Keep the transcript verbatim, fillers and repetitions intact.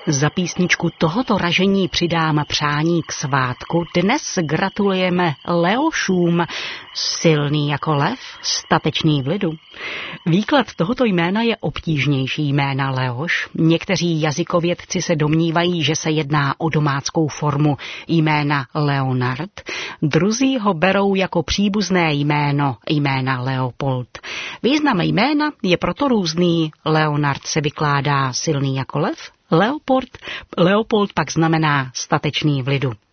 Za písničku tohoto ražení přidám přání k svátku. Dnes gratulujeme Leošům. Silný jako lev, statečný v lidu. Výklad tohoto jména je obtížnější jména Leoš. Někteří jazykovědci se domnívají, že se jedná o domáckou formu jména Leonard. Druzí ho berou jako příbuzné jméno jména Leopold. Význam jména je proto různý. Leonard se vykládá silný jako lev, Leopold, Leopold pak znamená statečný v lidu.